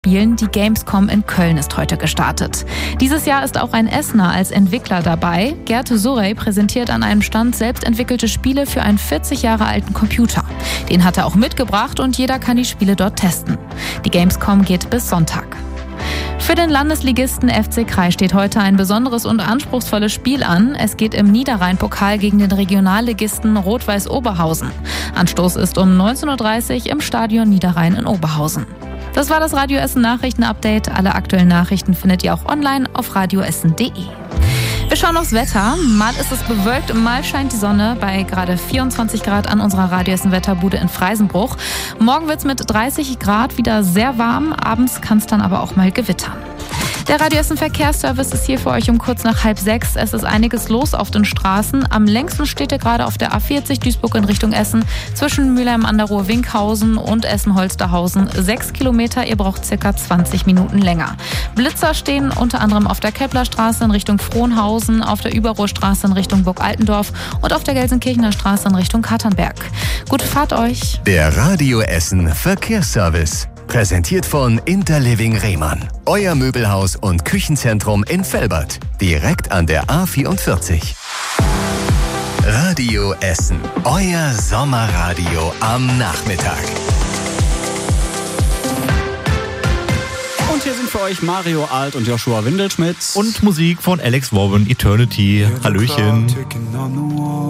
Spielen. Die Gamescom in Köln ist heute gestartet. Dieses Jahr ist auch ein Essener als Entwickler dabei. Gerd Surrey präsentiert an einem Stand selbst entwickelte Spiele für einen 40 Jahre alten Computer. Den hat er auch mitgebracht und jeder kann die Spiele dort testen. Die Gamescom geht bis Sonntag. Für den Landesligisten FC Krai steht heute ein besonderes und anspruchsvolles Spiel an. Es geht im Niederrhein-Pokal gegen den Regionalligisten Rot-Weiß Oberhausen. Anstoß ist um 19.30 Uhr im Stadion Niederrhein in Oberhausen. Das war das Radio Essen Nachrichten-Update. Alle aktuellen Nachrichten findet ihr auch online auf radioessen.de. Wir schauen aufs Wetter. Mal ist es bewölkt, mal scheint die Sonne bei gerade 24 Grad an unserer Radio Essen Wetterbude in Freisenbruch. Morgen wird es mit 30 Grad wieder sehr warm. Abends kann es dann aber auch mal gewittern. Der Radio Essen Verkehrsservice ist hier für euch um kurz nach 5:30. Es ist einiges los auf den Straßen. Am längsten steht ihr gerade auf der A40 Duisburg in Richtung Essen zwischen Mülheim an der Ruhr-Winkhausen und Essen-Holsterhausen. 6 Kilometer, ihr braucht circa 20 Minuten länger. Blitzer stehen unter anderem auf der Keplerstraße in Richtung Frohnhausen, auf der Überruhrstraße in Richtung Burg-Altendorf und auf der Gelsenkirchener Straße in Richtung Katernberg. Gute Fahrt euch! Der Radio Essen Verkehrsservice. Präsentiert von Interliving Rehmann. Euer Möbelhaus und Küchenzentrum in Velbert. Direkt an der A44. Radio Essen. Euer Sommerradio am Nachmittag. Und hier sind für euch Mario Alt und Joshua Windelschmidt. Und Musik von Alex Warren, Eternity. Hallöchen.